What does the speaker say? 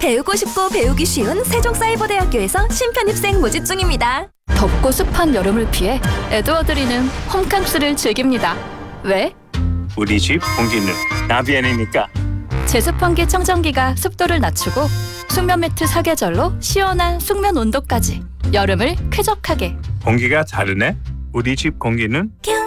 배우고 싶고 배우기 쉬운 세종사이버대학교에서 신편입생 모집 중입니다. 덥고 습한 여름을 피해 에드워드리는 홈캉스를 즐깁니다. 왜? 우리 집 공기는 나비안이니까. 제습환기 청정기가 습도를 낮추고 숙면 매트 사계절로 시원한 숙면 온도까지 여름을 쾌적하게. 공기가 다르네. 우리 집 공기는